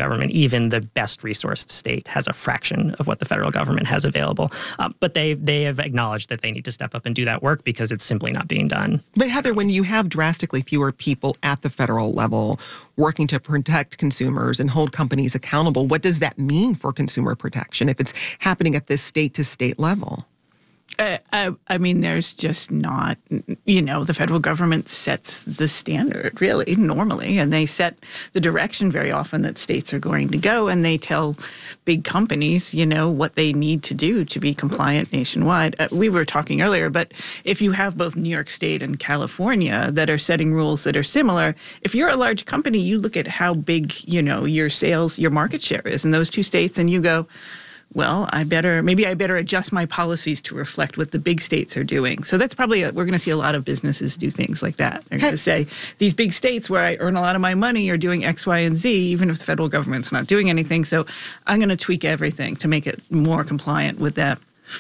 government. Even the best resourced state has a fraction of what the federal government has available. But they have acknowledged that they need to step up and do that work because it's simply not being done. But Heather, when you have drastically fewer people at the federal level working to protect consumers and hold companies accountable, what does that mean for consumer protection if it's happening at this state-to-state level? I mean, there's just not, the federal government sets the standard, really, normally, and they set the direction very often that states are going to go, and they tell big companies, what they need to do to be compliant nationwide. We were talking earlier, but if you have both New York State and California that are setting rules that are similar, if you're a large company, you look at how big, your sales, your market share is in those two states, and you go, well, maybe I better adjust my policies to reflect what the big states are doing. So that's probably, we're going to see a lot of businesses do things like that. They're going to say, these big states where I earn a lot of my money are doing X, Y, and Z, even if the federal government's not doing anything. So I'm going to tweak everything to make it more compliant with that.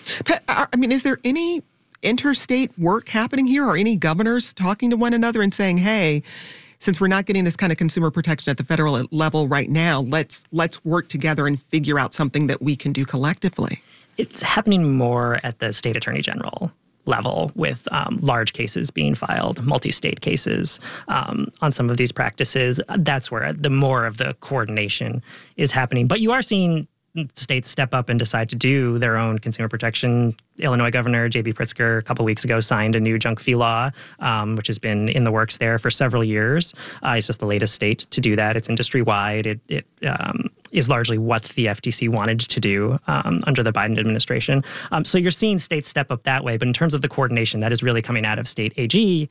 Is there any interstate work happening here? Are any governors talking to one another and saying, hey, since we're not getting this kind of consumer protection at the federal level right now, let's work together and figure out something that we can do collectively? It's happening more at the state attorney general level with large cases being filed, multi-state cases on some of these practices. That's where the more of the coordination is happening. But you are seeing states step up and decide to do their own consumer protection. Illinois Governor J.B. Pritzker a couple weeks ago signed a new junk fee law, which has been in the works there for several years. It's just the latest state to do that. It's industry-wide. It is largely what the FTC wanted to do under the Biden administration. So you're seeing states step up that way. But in terms of the coordination, that is really coming out of state AG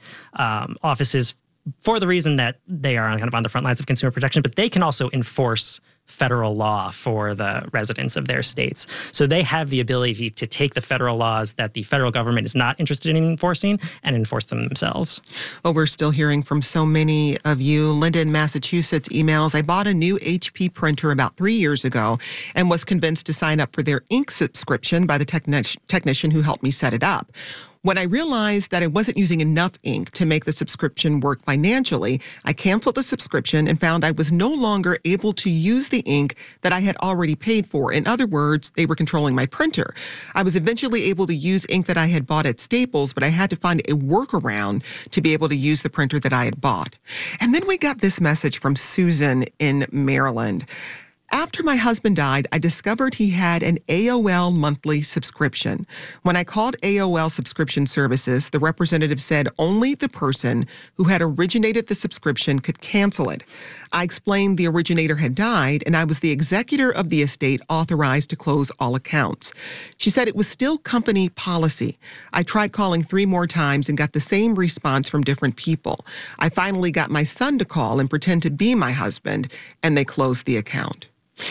offices for the reason that they are kind of on the front lines of consumer protection, but they can also enforce federal law for the residents of their states. So they have the ability to take the federal laws that the federal government is not interested in enforcing and enforce them themselves. Well, we're still hearing from so many of you. Linda in Massachusetts emails, I bought a new HP printer about 3 years ago and was convinced to sign up for their ink subscription by the technician who helped me set it up. When I realized that I wasn't using enough ink to make the subscription work financially, I canceled the subscription and found I was no longer able to use the ink that I had already paid for. In other words, they were controlling my printer. I was eventually able to use ink that I had bought at Staples, but I had to find a workaround to be able to use the printer that I had bought. And then we got this message from Susan in Maryland. After my husband died, I discovered he had an AOL monthly subscription. When I called AOL Subscription Services, the representative said only the person who had originated the subscription could cancel it. I explained the originator had died, and I was the executor of the estate authorized to close all accounts. She said it was still company policy. I tried calling 3 more times and got the same response from different people. I finally got my son to call and pretend to be my husband, and they closed the account.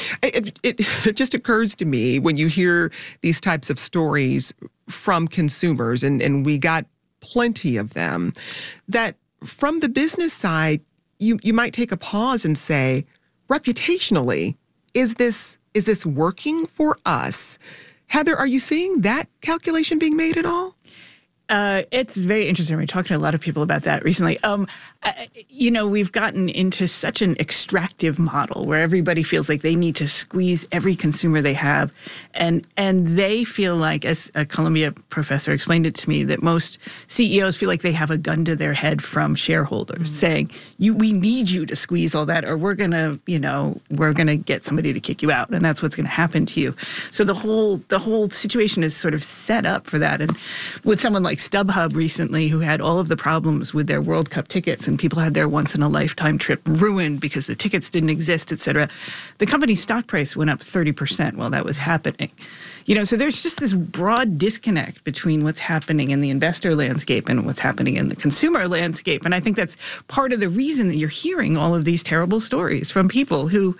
It just occurs to me when you hear these types of stories from consumers, and we got plenty of them, that from the business side, you might take a pause and say, reputationally, is this working for us? Heather, are you seeing that calculation being made at all? It's very interesting. We're talking to a lot of people about that recently. We've gotten into such an extractive model where everybody feels like they need to squeeze every consumer they have. And they feel like, as a Columbia professor explained it to me, that most CEOs feel like they have a gun to their head from shareholders saying, we need you to squeeze all that or we're going to get somebody to kick you out. And that's what's going to happen to you. So the whole situation is sort of set up for that. And with someone like StubHub recently, who had all of the problems with their World Cup tickets and people had their once-in-a-lifetime trip ruined because the tickets didn't exist, et cetera, the company's stock price went up 30% while that was happening. So there's just this broad disconnect between what's happening in the investor landscape and what's happening in the consumer landscape. And I think that's part of the reason that you're hearing all of these terrible stories from people who,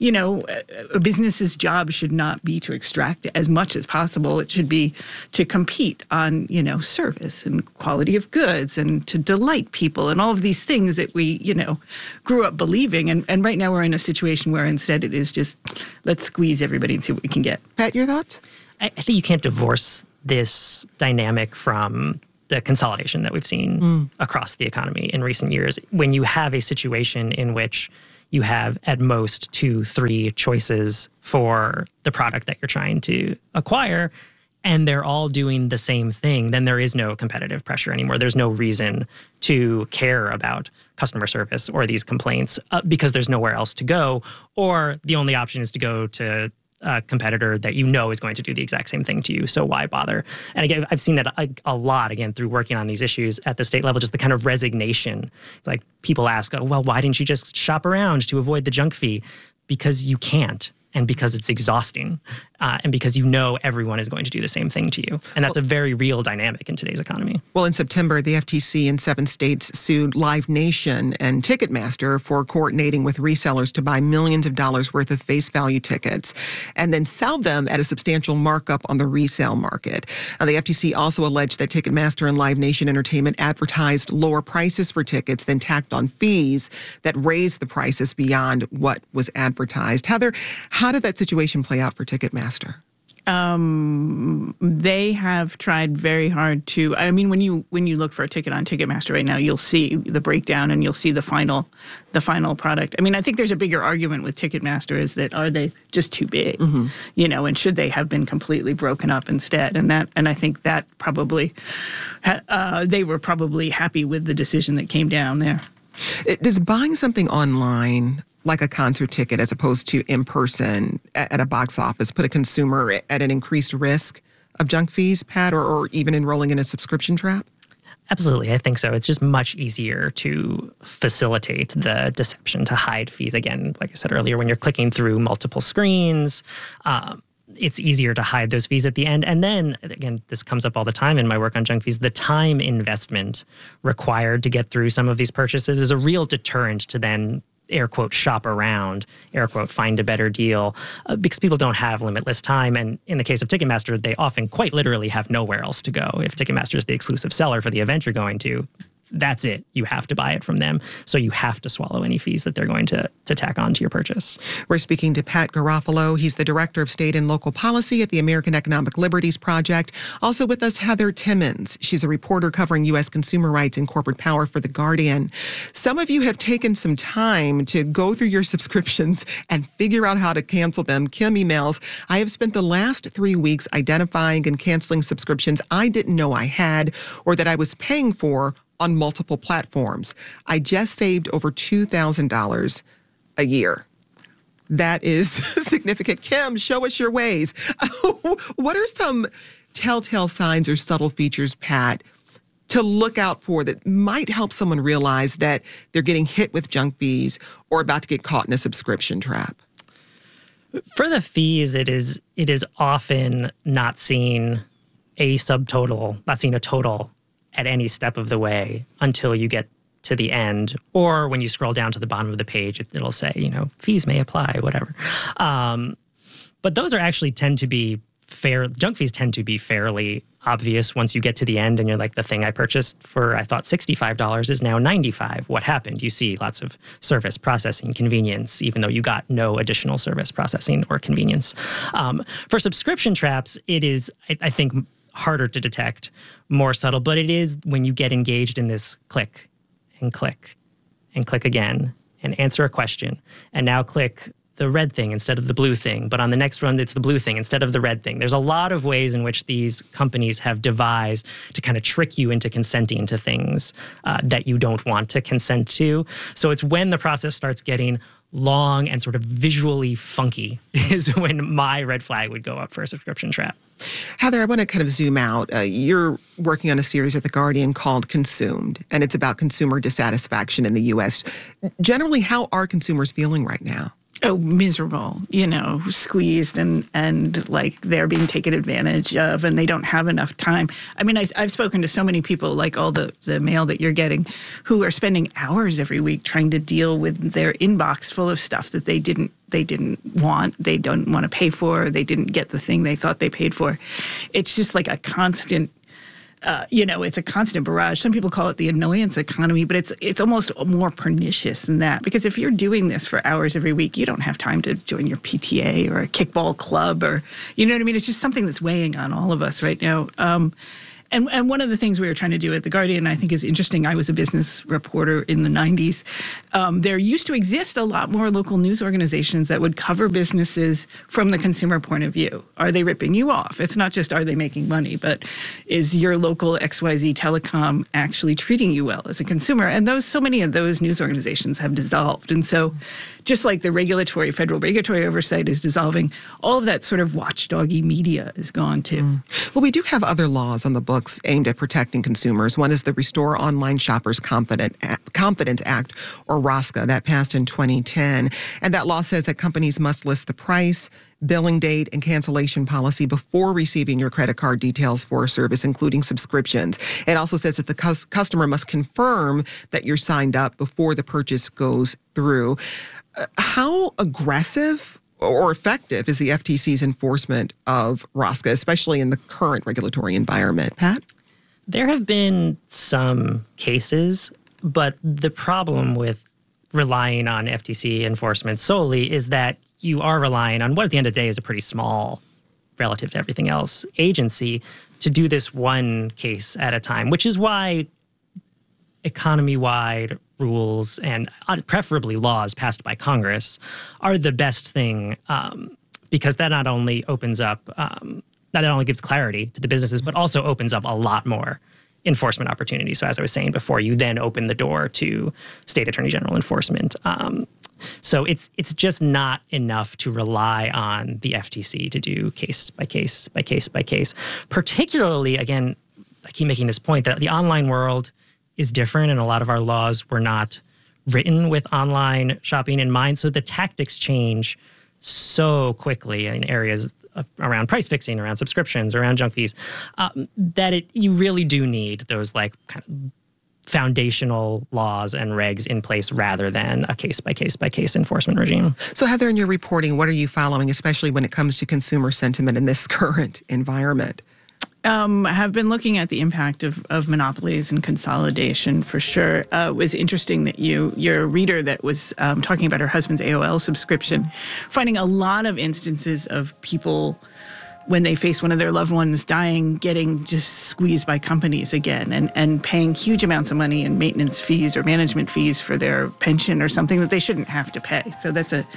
a business's job should not be to extract as much as possible. It should be to compete on, service and quality of goods and to delight people and all of these things that we, grew up believing. And right now we're in a situation where instead it is just, let's squeeze everybody and see what we can get. Pat, your thoughts? I think you can't divorce this dynamic from the consolidation that we've seen across the economy in recent years. When you have a situation in which you have at most 2-3 choices for the product that you're trying to acquire, and they're all doing the same thing, then there is no competitive pressure anymore. There's no reason to care about customer service or these complaints because there's nowhere else to go, or the only option is to go to a competitor that you know is going to do the exact same thing to you. So why bother? And again, I've seen that a lot, again, through working on these issues at the state level, just the kind of resignation. It's like people ask, oh, well, why didn't you just shop around to avoid the junk fee? Because you can't. And because it's exhausting, and because you know everyone is going to do the same thing to you. And that's a very real dynamic in today's economy. Well, in September, the FTC in 7 states sued Live Nation and Ticketmaster for coordinating with resellers to buy millions of dollars worth of face value tickets and then sell them at a substantial markup on the resale market. Now, the FTC also alleged that Ticketmaster and Live Nation Entertainment advertised lower prices for tickets, then tacked on fees that raised the prices beyond what was advertised. Heather, how did that situation play out for Ticketmaster? They have tried very hard to. I mean, when you look for a ticket on Ticketmaster right now, you'll see the breakdown and you'll see the final product. I mean, I think there's a bigger argument with Ticketmaster is that are they just too big, and should they have been completely broken up instead? And I think that probably they were probably happy with the decision that came down there. Does buying something online, like a concert ticket as opposed to in person at a box office, put a consumer at an increased risk of junk fees, Pat, or even enrolling in a subscription trap? Absolutely, I think so. It's just much easier to facilitate the deception, to hide fees. Again, like I said earlier, when you're clicking through multiple screens, it's easier to hide those fees at the end. And then, again, this comes up all the time in my work on junk fees, the time investment required to get through some of these purchases is a real deterrent to then air quote, shop around, air quote, find a better deal, because people don't have limitless time. And in the case of Ticketmaster, they often quite literally have nowhere else to go. If Ticketmaster is the exclusive seller for the event you're going to, that's it. You have to buy it from them. So you have to swallow any fees that they're going to tack on to your purchase. We're speaking to Pat Garofalo. He's the Director of State and Local Policy at the American Economic Liberties Project. Also with us, Heather Timmons. She's a reporter covering U.S. consumer rights and corporate power for The Guardian. Some of you have taken some time to go through your subscriptions and figure out how to cancel them. Kim emails, I have spent the last 3 weeks identifying and canceling subscriptions I didn't know I had or that I was paying for on multiple platforms. I just saved over $2,000 a year. That is significant. Kim, show us your ways. What are some telltale signs or subtle features, Pat, to look out for that might help someone realize that they're getting hit with junk fees or about to get caught in a subscription trap? For the fees, it is often not seeing a subtotal, not seeing a total at any step of the way until you get to the end, or when you scroll down to the bottom of the page, it'll say, fees may apply, whatever. But those tend to be fair. Junk fees tend to be fairly obvious once you get to the end and you're like, the thing I purchased for, I thought $65 is now $95. What happened? You see lots of service processing convenience, even though you got no additional service processing or convenience. For subscription traps, it is, I think, harder to detect, more subtle, but it is when you get engaged in this click and click and click again and answer a question and now click the red thing instead of the blue thing, but on the next one it's the blue thing instead of the red thing. There's a lot of ways in which these companies have devised to kind of trick you into consenting to things that you don't want to consent to. So it's when the process starts getting long and sort of visually funky is when my red flag would go up for a subscription trap. Heather, I want to kind of zoom out. You're working on a series at The Guardian called Consumed, and it's about consumer dissatisfaction in the U.S. Generally, how are consumers feeling right now? Oh, miserable, squeezed and like they're being taken advantage of and they don't have enough time. I mean, I've spoken to so many people, like all the mail that you're getting, who are spending hours every week trying to deal with their inbox full of stuff that they didn't want, they don't want to pay for, they didn't get the thing they thought they paid for. It's just like a constant it's a constant barrage. Some people call it the annoyance economy, but it's almost more pernicious than that. Because if you're doing this for hours every week, you don't have time to join your PTA or a kickball club or, you know what I mean? It's just something that's weighing on all of us right now. And one of the things we were trying to do at The Guardian, I think is interesting, I was a business reporter in the 90s. There used to exist a lot more local news organizations that would cover businesses from the consumer point of view. Are they ripping you off? It's not just are they making money, but is your local XYZ telecom actually treating you well as a consumer? And so many of those news organizations have dissolved. And so just like the federal regulatory oversight is dissolving, all of that sort of watchdoggy media is gone too. Well, we do have other laws on the books aimed at protecting consumers. One is the Restore Online Shoppers Confidence Act, or ROSCA, that passed in 2010. And that law says that companies must list the price, billing date, and cancellation policy before receiving your credit card details for a service, including subscriptions. It also says that the customer must confirm that you're signed up before the purchase goes through. How aggressive or effective is the FTC's enforcement of ROSCA, especially in the current regulatory environment? Pat? There have been some cases, but the problem with relying on FTC enforcement solely is that you are relying on what at the end of the day is a pretty small, relative to everything else, agency to do this one case at a time, which is why economy-wide rules and preferably laws passed by Congress are the best thing, because that not only opens up, not only gives clarity to the businesses, but also opens up a lot more enforcement opportunities. So as I was saying before, you then open the door to state attorney general enforcement. So it's just not enough to rely on the FTC to do case by case by case by case. Particularly, again, I keep making this point that the online world is different, and a lot of our laws were not written with online shopping in mind. So the tactics change so quickly in areas around price fixing, around subscriptions, around junk fees, that you really do need those like kind of foundational laws and regs in place rather than a case by case enforcement regime. So Heather, in your reporting, what are you following, especially when it comes to consumer sentiment in this current environment? Have been looking at the impact of monopolies and consolidation for sure. It was interesting that your reader that was talking about her husband's AOL subscription, finding a lot of instances of people when they face one of their loved ones dying, getting just squeezed by companies again and paying huge amounts of money in maintenance fees or management fees for their pension or something that they shouldn't have to pay. So that's a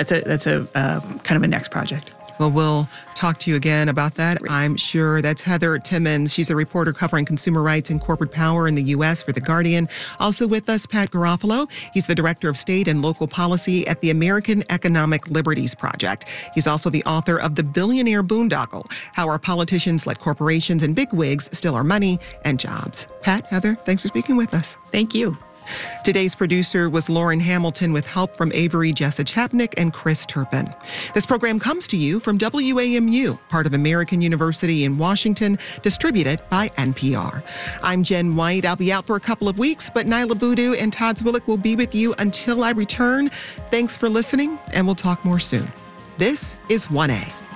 kind of a next project. Well, we'll talk to you again about that, I'm sure. That's Heather Timmons. She's a reporter covering consumer rights and corporate power in the U.S. for The Guardian. Also with us, Pat Garofalo. He's the Director of State and Local Policy at the American Economic Liberties Project. He's also the author of The Billionaire Boondoggle, How Our Politicians Let Corporations and Bigwigs Steal Our Money and Jobs. Pat, Heather, thanks for speaking with us. Thank you. Today's producer was Lauren Hamilton with help from Avery Jessa-Chapnick and Chris Turpin. This program comes to you from WAMU, part of American University in Washington, distributed by NPR. I'm Jen White. I'll be out for a couple of weeks, but Nyla Boodoo and Todd Zwillich will be with you until I return. Thanks for listening, and we'll talk more soon. This is 1A.